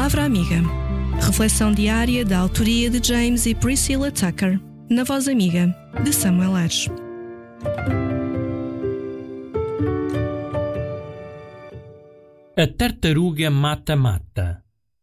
Palavra Amiga. Reflexão diária da autoria de James e Priscilla Tucker, na voz amiga de Samuel Aires. A tartaruga mata-mata.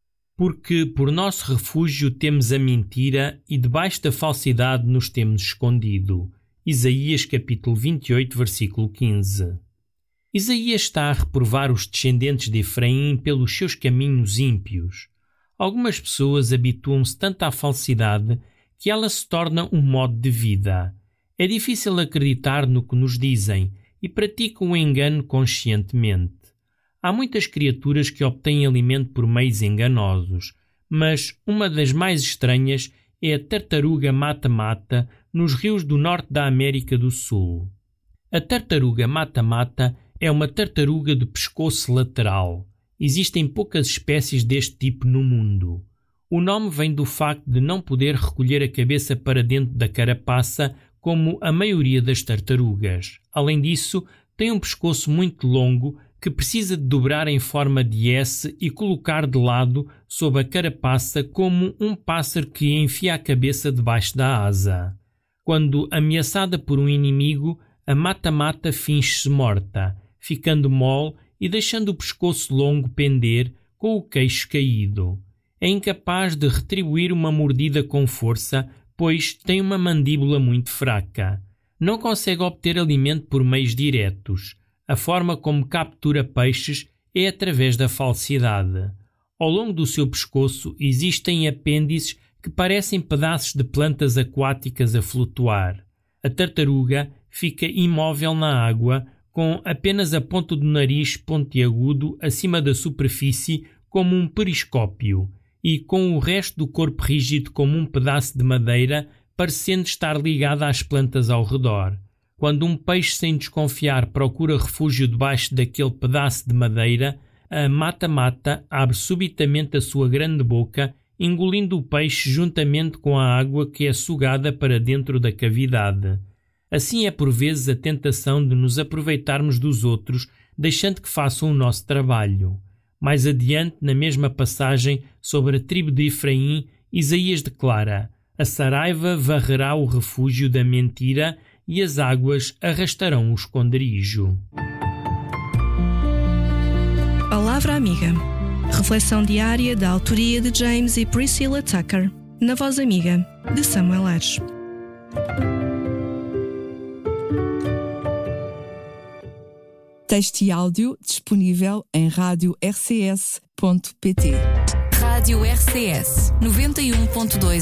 Porque por nosso refúgio temos a mentira e debaixo da falsidade nos temos escondido. Isaías capítulo 28, versículo 15. Isaías está a reprovar os descendentes de Efraim pelos seus caminhos ímpios. Algumas pessoas habituam-se tanto à falsidade que ela se torna um modo de vida. É difícil acreditar no que nos dizem e praticam o engano conscientemente. Há muitas criaturas que obtêm alimento por meios enganosos, mas uma das mais estranhas é a tartaruga mata-mata nos rios do norte da América do Sul. A tartaruga mata-mata é uma tartaruga de pescoço lateral. Existem poucas espécies deste tipo no mundo. O nome vem do facto de não poder recolher a cabeça para dentro da carapaça como a maioria das tartarugas. Além disso, tem um pescoço muito longo que precisa de dobrar em forma de S e colocar de lado sob a carapaça como um pássaro que enfia a cabeça debaixo da asa. Quando ameaçada por um inimigo, a mata-mata finge-se morta, ficando mole e deixando o pescoço longo pender com o queixo caído. É incapaz de retribuir uma mordida com força, pois tem uma mandíbula muito fraca. Não consegue obter alimento por meios diretos. A forma como captura peixes é através da falsidade. Ao longo do seu pescoço existem apêndices que parecem pedaços de plantas aquáticas a flutuar. A tartaruga fica imóvel na água, com apenas a ponta do nariz pontiagudo acima da superfície como um periscópio, e com o resto do corpo rígido como um pedaço de madeira, parecendo estar ligado às plantas ao redor. Quando um peixe sem desconfiar procura refúgio debaixo daquele pedaço de madeira, a mata-mata abre subitamente a sua grande boca, engolindo o peixe juntamente com a água que é sugada para dentro da cavidade. Assim é por vezes a tentação de nos aproveitarmos dos outros, deixando que façam o nosso trabalho. Mais adiante, na mesma passagem sobre a tribo de Efraim, Isaías declara: a saraiva varrerá o refúgio da mentira e as águas arrastarão o esconderijo. Palavra Amiga. Reflexão diária da autoria de James e Priscilla Tucker, na voz amiga de Samuel Aires. Texto e áudio disponível em radiorcs.pt. Rádio RCS 91.2